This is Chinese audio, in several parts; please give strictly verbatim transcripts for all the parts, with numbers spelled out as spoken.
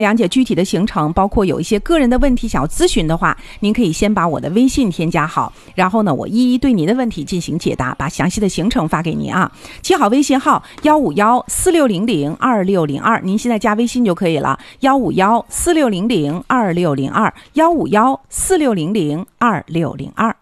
了解具体的行程，包括有一些个人的问题想要咨询的话，您可以先把我的微信添加好，然后呢，我一一对您的问题进行解答，把详细的行程发给您啊。记好微信号幺五幺四六零零二六零二，您现在加微信就可以了，幺五幺四六零零二六零二，幺五幺四六零零二六零二。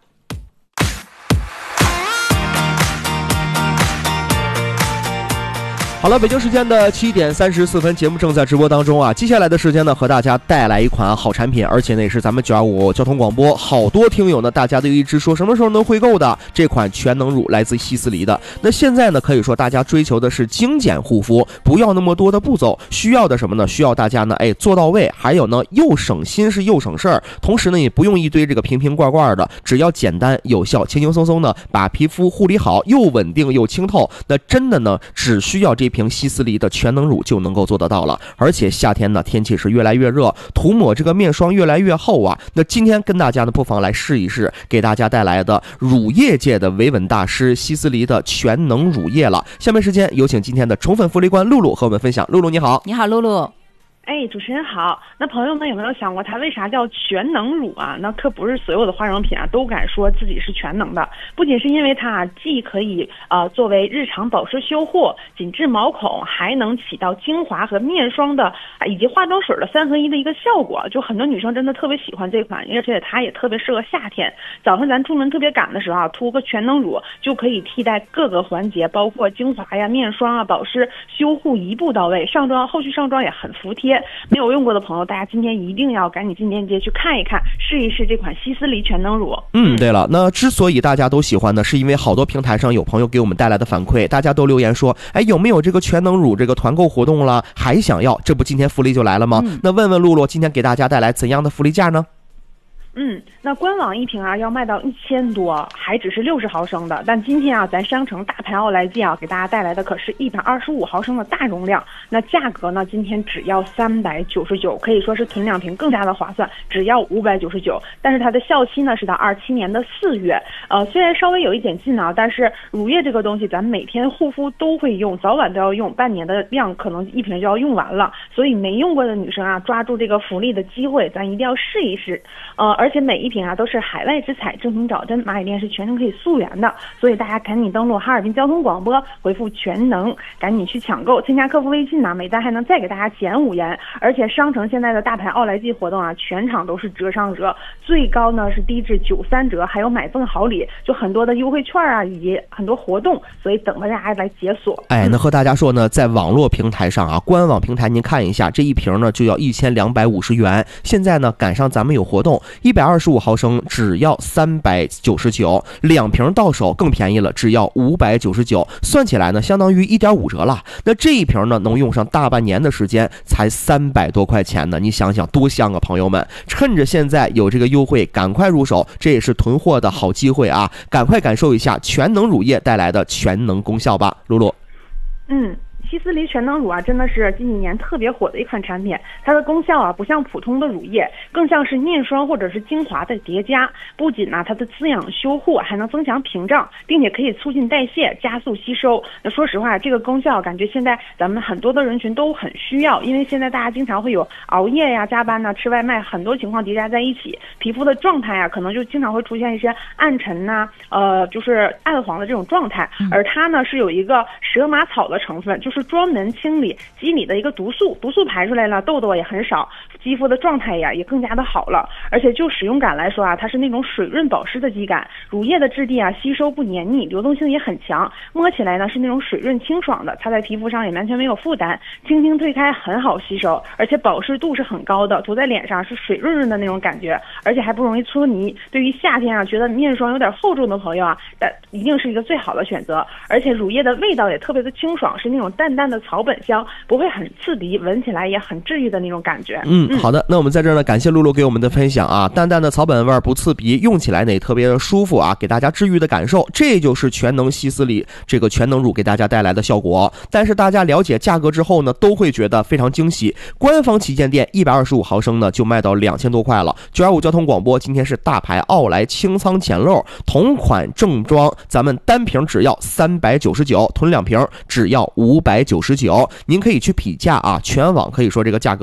好了，北京时间的七点三十四分，节目正在直播当中啊。接下来的时间呢，和大家带来一款好产品，而且呢也是咱们九二五交通广播好多听友呢，大家都一直说什么时候能回购的这款全能乳，来自希思黎的。那现在呢，可以说大家追求的是精简护肤，不要那么多的步骤，需要的什么呢？需要大家呢，哎做到位，还有呢又省心是又省事儿，同时呢也不用一堆这个瓶瓶罐罐的，只要简单有效，轻轻松松呢把皮肤护理好，又稳定又清透。那真的呢，只需要这瓶希思黎的全能乳就能够做得到了。而且夏天呢，天气是越来越热，涂抹这个面霜越来越厚啊。那今天跟大家呢，不妨来试一试，给大家带来的乳液界的维稳大师希思黎的全能乳液了。下面时间有请今天的宠粉福利官露露和我们分享。露露你好。 你好，露露。 哎，主持人好。那朋友们有没有想过，它为啥叫全能乳啊？那可不是所有的化妆品啊都敢说自己是全能的。不仅是因为它既可以呃作为日常保湿修护、紧致毛孔，还能起到精华和面霜的啊以及化妆水的三合一的一个效果。就很多女生真的特别喜欢这款，而且它也特别适合夏天。早上咱出门特别赶的时候啊，涂个全能乳就可以替代各个环节，包括精华呀、面霜啊、保湿、修护一步到位，上妆后续上妆也很服帖。没有用过的朋友，大家今天一定要赶紧进链接去看一看，试一试这款希思黎全能乳。 嗯，对了，那之所以大家都喜欢呢，是因为好多平台上有朋友给我们带来的反馈，大家都留言说，哎，有没有这个全能乳这个团购活动了？还想要，这不今天福利就来了吗？嗯、那问问露露，今天给大家带来怎样的福利价呢？ 嗯，那官网一瓶啊要卖到一千多，还只是六十毫升的。但今天啊，咱商城大牌奥莱剂啊，给大家带来的可是一百二十五毫升的大容量。那价格呢，今天只要三百九十九，可以说是囤两瓶更加的划算，只要五百九十九。但是它的效期呢是到二七年的四月。呃，虽然稍微有一点近啊，但是乳液这个东西，咱每天护肤都会用，早晚都要用，半年的量可能一瓶就要用完了。所以没用过的女生啊，抓住这个福利的机会，咱一定要试一试。呃，而且每一瓶啊都是海外之采，正品找真，蚂蚁链是全程可以溯源的，所以大家赶紧登录哈尔滨交通广播，回复全能，赶紧去抢购，添加客服微信呢，每单还能再给大家减五元。而且商城现在的大牌奥莱剂活动啊，全场都是折上折，最高呢是低至九三折，还有买赠好礼，就很多的优惠券啊，以及很多活动，所以等着大家来解锁。 哎，那和大家说呢，在网络平台上啊，官网平台您看一下，这一瓶呢就要一千两百五十元，现在呢赶上咱们有活动，一百二十五毫升只要三百九十九，两瓶到手更便宜了，只要五百九十九，算起来呢相当于一点五折了。那这一瓶呢能用上大半年的时间，才三百多块钱呢，你想想多香啊，朋友们！趁着现在有这个优惠，赶快入手，这也是囤货的好机会啊！赶快感受一下全能乳液带来的全能功效吧，露露。 嗯。希思黎全能乳啊，真的是近几年特别火的一款产品。它的功效啊，不像普通的乳液，更像是面霜或者是精华的叠加。不仅呢、啊，它的滋养修护还能增强屏障，并且可以促进代谢、加速吸收。那说实话，这个功效感觉现在咱们很多的人群都很需要，因为现在大家经常会有熬夜呀、加班呐、吃外卖，很多情况叠加在一起，皮肤的状态啊，可能就经常会出现一些暗沉呐、呃，就是暗黄的这种状态。而它呢是有一个蛇麻草的成分，就是专门清理肌理的一个毒素，毒素排出来了，痘痘也很少，肌肤的状态呀也更加的好了。而且就使用感来说啊，它是那种水润保湿的肌感，乳液的质地啊吸收不黏腻，流动性也很强，摸起来呢是那种水润清爽的，擦在皮肤上也完全没有负担，轻轻推开很好吸收，而且保湿度是很高的，涂在脸上是水润润的那种感觉，而且还不容易搓泥。对于夏天啊觉得面霜有点厚重的朋友啊，但一定是一个最好的选择。而且乳液的味道也特别的清爽，是那种淡淡的草本香，不会很刺鼻，闻起来也很治愈的那种感觉。 嗯，好的，那我们在这儿呢，感谢露露给我们的分享啊，淡淡的草本味不刺鼻，用起来呢也特别的舒服啊，给大家治愈的感受，这就是全能希思黎这个全能乳给大家带来的效果。但是大家了解价格之后呢，都会觉得非常惊喜。官方旗舰店一百二十五毫升呢就卖到两千多块了。九二五交通广播今天是大牌奥莱清仓浅漏同款正装，咱们单瓶只要三百九十九，囤两瓶只要五百九十九，您可以去比价啊，全网可以说这个价格